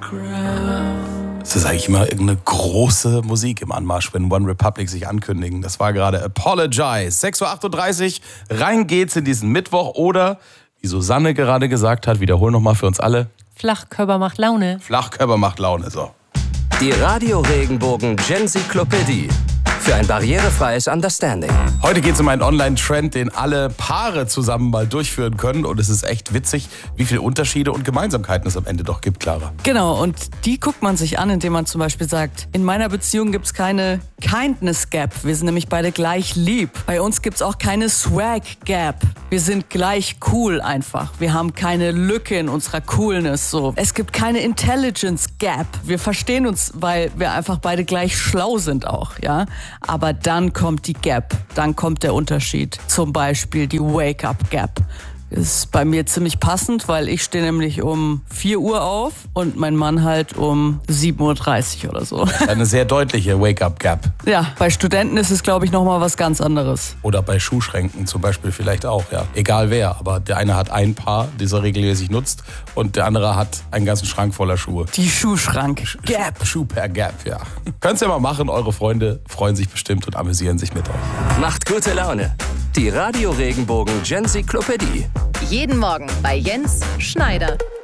Es ist eigentlich immer irgendeine große Musik im Anmarsch, wenn One Republic sich ankündigen. Das war gerade Apologize. 6.38 Uhr, rein geht's in diesen Mittwoch. Oder, wie Susanne gerade gesagt hat, wiederhol nochmal für uns alle. Flachkörper macht Laune. Flachkörper macht Laune, so. Die Radio Regenbogen Genzyklopädie. Für ein barrierefreies Understanding. Heute geht es um einen Online-Trend, den alle Paare zusammen mal durchführen können. Und es ist echt witzig, wie viele Unterschiede und Gemeinsamkeiten es am Ende doch gibt, Clara. Genau, und die guckt man sich an, indem man zum Beispiel sagt, in meiner Beziehung gibt's keine Kindness Gap. Wir sind nämlich beide gleich lieb. Bei uns gibt's auch keine Swag Gap. Wir sind gleich cool einfach. Wir haben keine Lücke in unserer Coolness. So. Es gibt keine Intelligence Gap. Wir verstehen uns, weil wir einfach beide gleich schlau sind auch, ja. Aber dann kommt die Gap, dann kommt der Unterschied. Zum Beispiel die Wake-up-Gap. Ist bei mir ziemlich passend, weil ich stehe nämlich um 4 Uhr auf und mein Mann halt um 7.30 Uhr oder so. Eine sehr deutliche Wake-up-Gap. Ja, bei Studenten ist es, glaube ich, nochmal was ganz anderes. Oder bei Schuhschränken zum Beispiel vielleicht auch, ja. Egal wer, aber der eine hat ein Paar, das er regelmäßig nutzt, und der andere hat einen ganzen Schrank voller Schuhe. Die Schuhschrank-Gap. Schuh per Gap, ja. Könnt's ja mal machen, eure Freunde freuen sich bestimmt und amüsieren sich mit euch. Macht gute Laune. Die Radio Regenbogen Genzyklopädie. Jeden Morgen bei Jens Schneider.